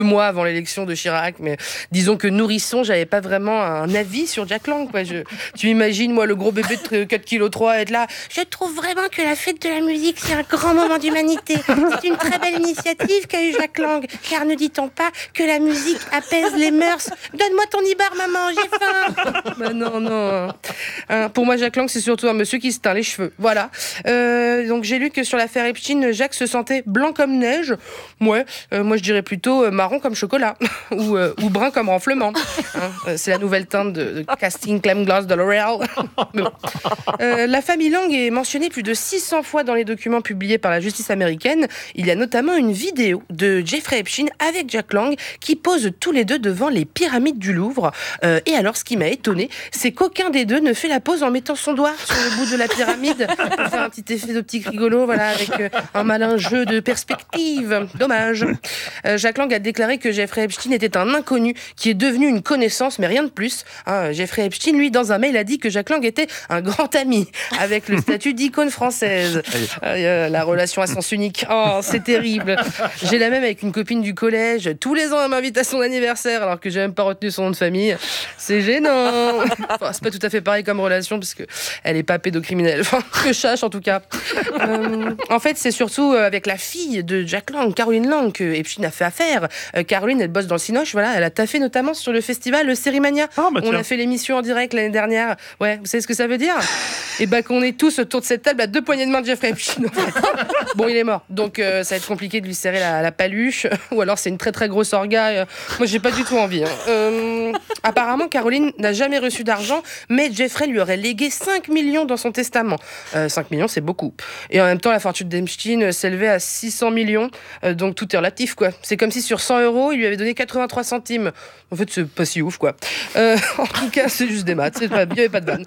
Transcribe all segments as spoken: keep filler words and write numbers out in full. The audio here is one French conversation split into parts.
mois avant l'élection de Chirac, mais disons que nourrisson, j'avais pas vraiment un avis sur Jack Lang, quoi. Je, tu imagines, moi, le gros bébé de quatre virgule trois kilos être là. Je trouve vraiment que la fête de la musique, c'est un grand moment d'humanité. C'est une très belle initiative qu'a eu Jack Lang, car ne dit-on pas que la musique apaise les mœurs? Donne-moi ton ibar, maman, j'ai faim. Bah non, non. Hein, pour moi, Jack Lang, c'est surtout un monsieur qui se teint les cheveux. Voilà. Euh, donc j'ai lu que sur l'affaire Epstein, Jacques se sentait blanc comme neige. Ouais, euh, moi je dirais plutôt euh, marron comme chocolat ou, euh, ou brun comme renflement. Hein, euh, c'est la nouvelle teinte de, de casting Clem Glass de L'Oréal. Mais bon. euh, la famille Lang est mentionnée plus de six cents fois dans les documents publiés par la justice américaine. Il y a notamment une vidéo de Jeffrey Epstein avec Jack Lang qui posent tous les deux devant les pyramides du Louvre. Euh, et alors, ce qui m'a étonné, c'est qu'aucun des deux ne fait la pose en mettant son doigt sur le bout de la pyramide pour faire un petit effet d'optique rigolo, voilà, avec euh, un malin jeu de perspective. Dommage. Euh, Jack Lang a déclaré que Jeffrey Epstein était un inconnu qui est devenu une connaissance, mais rien de plus. Hein, Jeffrey Epstein, lui, dans un mail, a dit que Jack Lang était un grand ami, avec le statut d'icône française. Euh, la relation à sens unique. Oh, c'est terrible. J'ai la même avec une copine du collège. Tous les ans, elle m'invite à son anniversaire, alors que j'ai même pas retenu son nom de famille. C'est gênant. Enfin, c'est pas tout à fait pareil comme relation, parce que elle est pas pédocriminelle. Enfin, que je sache, en tout cas. Euh, en fait, c'est surtout avec la fille de Jack Lang, Caroline Lang, que Epstein a fait affaire. Euh, Caroline, elle bosse dans le Cinoche, voilà, elle a taffé notamment sur le festival le Sérimania. Ah, bah, on a fait l'émission en direct l'année dernière. Ouais, vous savez ce que ça veut dire? Et bah qu'on est tous autour de cette table à deux poignées de main de Jeffrey Epstein. Bon, il est mort, donc euh, ça va être compliqué de lui serrer la, la paluche, ou alors c'est une très très grosse orga. Euh, moi, j'ai pas du tout envie. Hein. Euh, apparemment, Caroline n'a jamais reçu d'argent, mais Jeffrey lui aurait légué cinq millions dans son testament. Euh, cinq millions, c'est beaucoup. Et en même temps, la fortune d'Epstein s'élevait à six cents millions, euh, donc tout est relatif, quoi. C'est comme si sur cent euros, il lui avait donné quatre-vingt-trois centimes. En fait, c'est pas si ouf, quoi. Euh, en tout cas, c'est juste des maths, c'est pas, il n'y avait pas de vanne.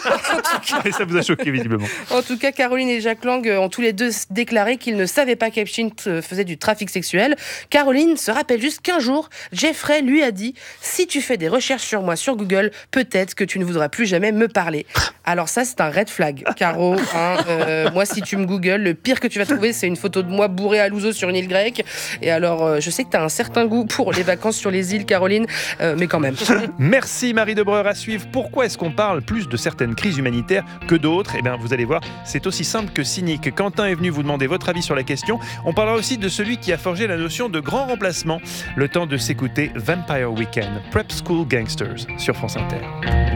Et ça vous a choqué, visiblement. En tout cas, Caroline et Jack Lang ont tous les deux déclaré qu'ils ne savaient pas qu'Epstein faisait du trafic sexuel. Caroline se rappelle juste qu'un jour, Jeffrey lui a dit « Si tu fais des recherches sur moi sur Google, peut-être que tu ne voudras plus jamais me parler. » Alors ça, c'est un red flag, Caro. Hein, euh, moi, si tu me googles, le pire que tu vas trouver, c'est une photo de moi bourré à l'ouzo sur une île grecque. Et alors, euh, je sais que tu as un certain goût pour les vacances sur les îles, Caroline, euh, mais quand même. Merci Marie Debreur. À suivre. Pourquoi est-ce qu'on parle plus de certaines crises humanitaires que d'autres? Eh bien, vous allez voir, c'est aussi simple que cynique. Quentin est venu vous demander votre avis sur la question. On parlera aussi de celui qui a forgé la notion de grand remplacement. Le temps de s'écouter Vampire Weekend, Prep School Gangsters sur France Inter.